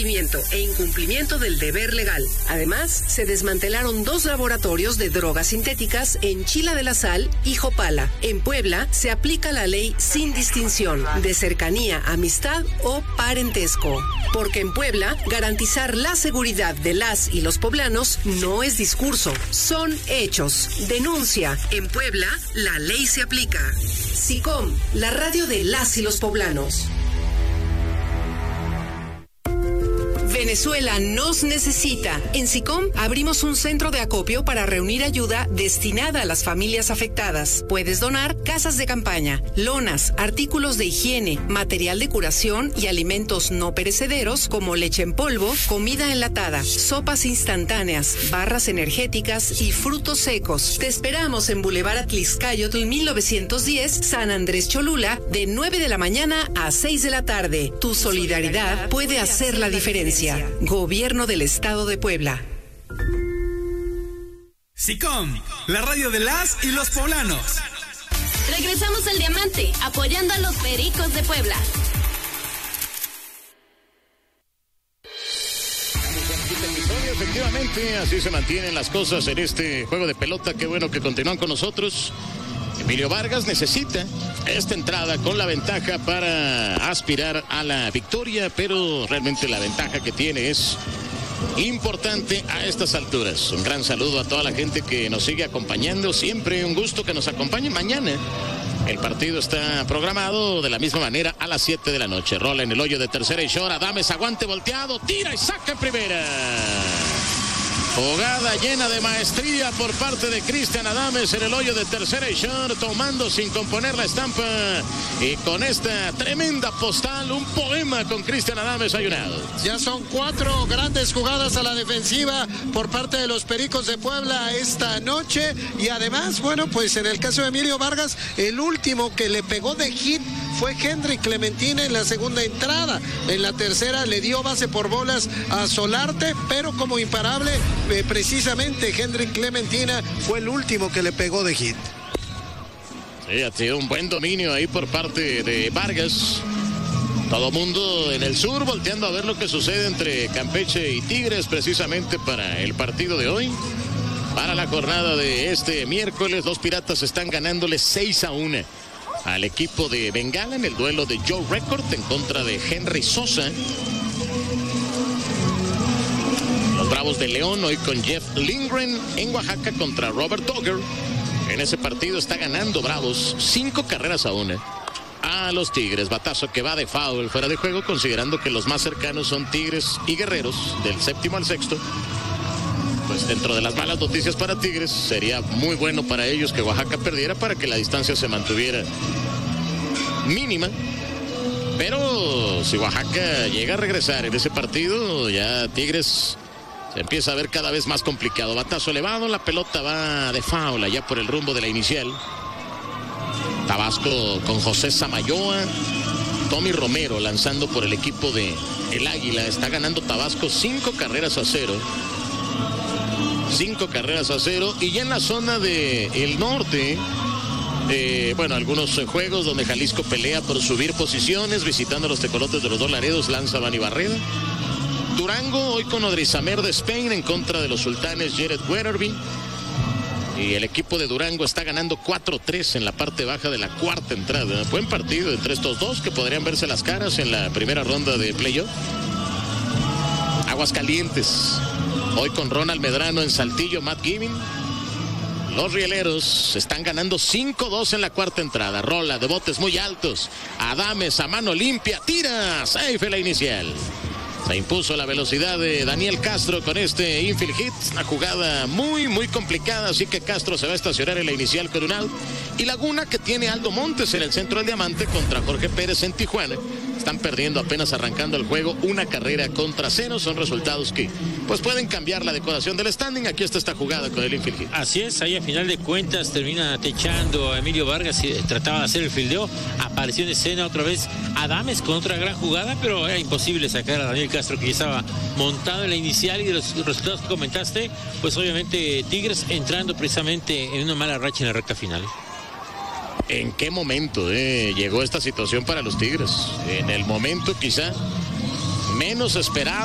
incumplimiento e incumplimiento del deber legal. Además, se desmantelaron 2 laboratorios de drogas sintéticas en Chila de la Sal y Jopala. En Puebla se aplica la ley sin distinción de cercanía, amistad o parentesco. Porque en Puebla, garantizar la seguridad de las y los poblanos no es discurso, son hechos. Denuncia. En Puebla, la ley se aplica. SICOM, la radio de las y los poblanos. Venezuela nos necesita. En SICOM abrimos un centro de acopio para reunir ayuda destinada a las familias afectadas. Puedes donar casas de campaña, lonas, artículos de higiene, material de curación y alimentos no perecederos como leche en polvo, comida enlatada, sopas instantáneas, barras energéticas y frutos secos. Te esperamos en Boulevard Atlixcáyotl 1910, San Andrés Cholula, de 9 de la mañana a 6 de la tarde. Tu solidaridad puede hacer la diferencia. Gobierno del Estado de Puebla. SICOM, la radio de las y los poblanos. Regresamos al Diamante, apoyando a los Pericos de Puebla. Efectivamente, así se mantienen las cosas en este juego de pelota. Qué bueno que continúan con nosotros. Emilio Vargas necesita esta entrada con la ventaja para aspirar a la victoria, pero realmente la ventaja que tiene es importante a estas alturas. Un gran saludo a toda la gente que nos sigue acompañando. Siempre un gusto que nos acompañen. Mañana el partido está programado de la misma manera a las 7 de la noche. Rola en el hoyo de tercera y short. Adames, aguante volteado, tira y saca en primera. Jugada llena de maestría por parte de Cristian Adames en el hoyo de tercera y short, tomando sin componer la estampa. Y con esta tremenda postal, un poema con Cristian Adames ayunado. Ya son 4 grandes jugadas a la defensiva por parte de los Pericos de Puebla esta noche. Y además, bueno, pues en el caso de Emilio Vargas, el último que le pegó de hit fue Henry Clementina en la segunda entrada. En la tercera le dio base por bolas a Solarte, pero como imparable, precisamente Henry Clementina fue el último que le pegó de hit. Sí, ha sido un buen dominio ahí por parte de Vargas. Todo mundo en el sur volteando a ver lo que sucede entre Campeche y Tigres precisamente para el partido de hoy. Para la jornada de este miércoles, los Piratas están ganándole 6-1 al equipo de Bengala en el duelo de Joe Record en contra de Henry Sosa. Los Bravos de León hoy con Jeff Lindgren en Oaxaca contra Robert Dogger. En ese partido está ganando Bravos 5-1 a los Tigres. Batazo que va de foul fuera de juego, considerando que los más cercanos son Tigres y Guerreros del séptimo al sexto. Pues dentro de las malas noticias para Tigres, sería muy bueno para ellos que Oaxaca perdiera para que la distancia se mantuviera mínima. Pero si Oaxaca llega a regresar en ese partido, ya Tigres se empieza a ver cada vez más complicado. Batazo elevado, la pelota va de foul allá por el rumbo de la inicial. Tabasco con José Samayoa, Tommy Romero lanzando por el equipo de el Águila. Está ganando Tabasco 5-0. 5-0. Y ya en la zona del norte, bueno, algunos juegos donde Jalisco pelea por subir posiciones, visitando a los Tecolotes de los Dos Laredos, lanza Vani Barreda. Durango hoy con Odrizamer de Spain en contra de los Sultanes Jared Weatherby. Y el equipo de Durango está ganando 4-3 en la parte baja de la cuarta entrada. Buen partido entre estos dos que podrían verse las caras en la primera ronda de playoff. Aguascalientes hoy con Ronald Medrano en Saltillo, Matt Giving. Los Rieleros están ganando 5-2 en la cuarta entrada. Rola de botes muy altos. Adames a mano limpia. Tira. Safe la inicial. Se impuso la velocidad de Daniel Castro con este infield hit. Una jugada muy complicada. Así que Castro se va a estacionar en la inicial con un out. Y Laguna, que tiene Aldo Montes en el centro del diamante contra Jorge Pérez en Tijuana. Están perdiendo apenas arrancando el juego 1-0. Son resultados que pues pueden cambiar la decoración del standing. Aquí está esta jugada con el infield hit. Así es, ahí a final de cuentas termina techando a Emilio Vargas y trataba de hacer el fildeo. Apareció en escena otra vez Adames con otra gran jugada, pero era imposible sacar a Daniel Castro, que ya estaba montado en la inicial. Y de los resultados que comentaste, pues obviamente Tigres entrando precisamente en una mala racha en la recta final. ¿En qué momento llegó esta situación para los Tigres? En el momento quizá menos esperado.